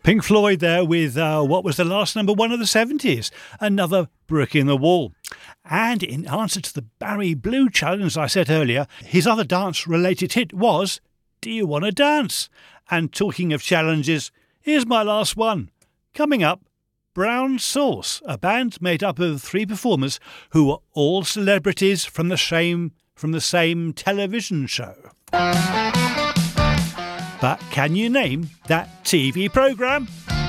Pink Floyd there with what was the last number one of the 70s, Another Brick in the Wall. And in answer to the Barry Blue challenge I said earlier, his other dance-related hit was Do You Wanna Dance? And talking of challenges, here's my last one. Coming up, Brown Sauce, a band made up of 3 performers who were all celebrities from the same television show. But can you name that TV programme?